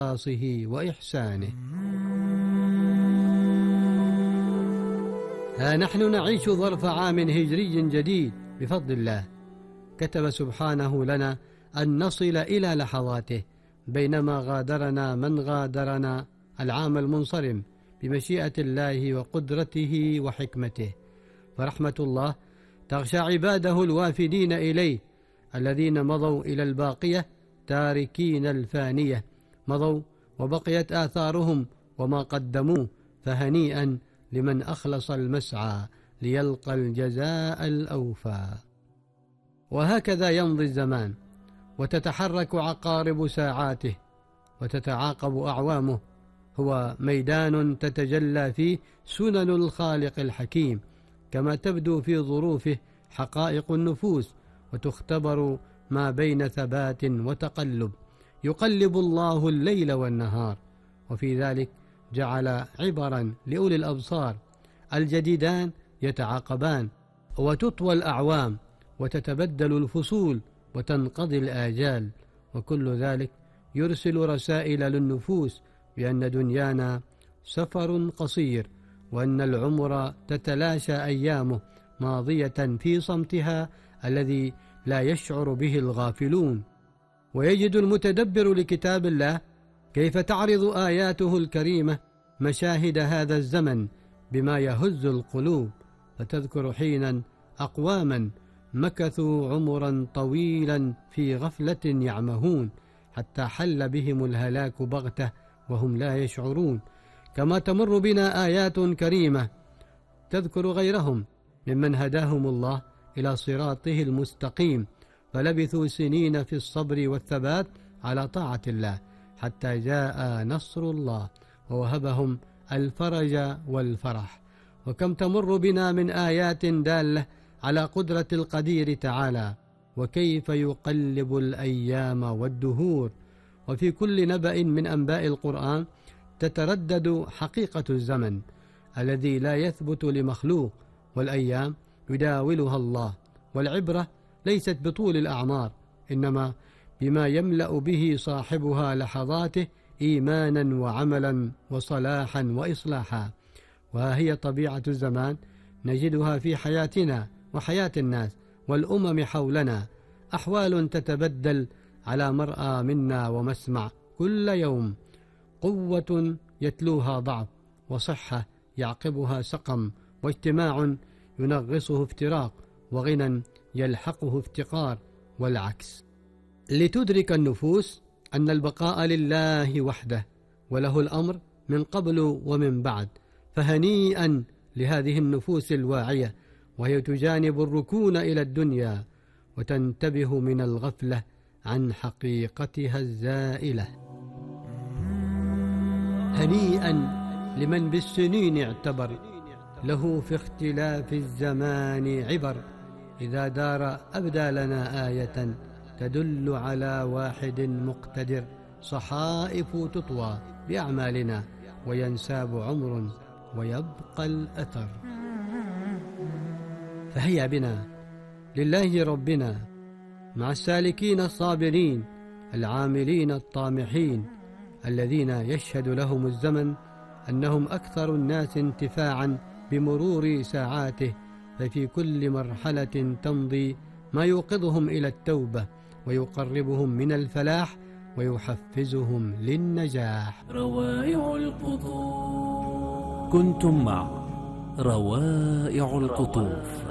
إخلاصه وإحسانه. ها نحن نعيش ظرف عام هجري جديد بفضل الله، كتب سبحانه لنا أن نصل إلى لحظاته، بينما غادرنا من غادرنا العام المنصرم بمشيئة الله وقدرته وحكمته. فرحمة الله تغشى عباده الوافدين إليه الذين مضوا إلى الباقية تاركين الفانية، مضوا وبقيت آثارهم وما قدموه، فهنيئا لمن أخلص المسعى ليلقى الجزاء الأوفى. وهكذا يمضي الزمان وتتحرك عقارب ساعاته وتتعاقب أعوامه، هو ميدان تتجلى فيه سنن الخالق الحكيم، كما تبدو في ظروفه حقائق النفوس وتختبر ما بين ثبات وتقلب. يقلب الله الليل والنهار، وفي ذلك جعل عبرا لأولي الأبصار. الجديدان يتعاقبان وتطوى الأعوام وتتبدل الفصول وتنقضي الآجال، وكل ذلك يرسل رسائل للنفوس بأن دنيانا سفر قصير، وأن العمر تتلاشى أيامه ماضية في صمتها الذي لا يشعر به الغافلون. ويجد المتدبر لكتاب الله كيف تعرض آياته الكريمة مشاهد هذا الزمن بما يهز القلوب، فتذكر حينا أقواما مكثوا عمرا طويلا في غفلة يعمهون حتى حل بهم الهلاك بغتة وهم لا يشعرون. كما تمر بنا آيات كريمة تذكر غيرهم ممن هداهم الله إلى صراطه المستقيم، فلبثوا سنين في الصبر والثبات على طاعة الله حتى جاء نصر الله ووهبهم الفرج والفرح. وكم تمر بنا من آيات دالة على قدرة القدير تعالى، وكيف يقلب الأيام والدهور. وفي كل نبأ من أنباء القرآن تتردد حقيقة الزمن الذي لا يثبت لمخلوق، والأيام يداولها الله. والعبرة ليست بطول الأعمار، إنما بما يملأ به صاحبها لحظاته إيمانا وعملا وصلاحا وإصلاحا. وهي طبيعة الزمان نجدها في حياتنا وحياة الناس والأمم حولنا، أحوال تتبدل على مرأى منا ومسمع كل يوم، قوة يتلوها ضعف، وصحة يعقبها سقم، واجتماع ينغصه افتراق، وغنى يلحقه افتقار، والعكس. لتدرك النفوس أن البقاء لله وحده، وله الأمر من قبل ومن بعد. فهنيئا لهذه النفوس الواعية وهي تجانب الركون إلى الدنيا وتنتبه من الغفلة عن حقيقتها الزائلة. هنيئا لمن بالسنين اعتبر، له في اختلاف الزمان عبر. إذا دار أبدى لنا آية تدل على واحد مقتدر، صحائف تطوى بأعمالنا وينساب عمر ويبقى الأثر. فهيا بنا لله ربنا مع السالكين الصابرين العاملين الطامحين، الذين يشهد لهم الزمن أنهم أكثر الناس انتفاعا بمرور ساعاته، ففي كل مرحلة تمضي ما يوقظهم إلى التوبة ويقربهم من الفلاح ويحفزهم للنجاح. روائع القطوف. كنتم مع روائع القطوف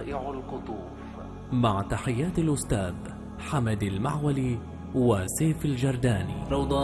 مع تحيات الأستاذ حمد المعولي وسيف الجرداني.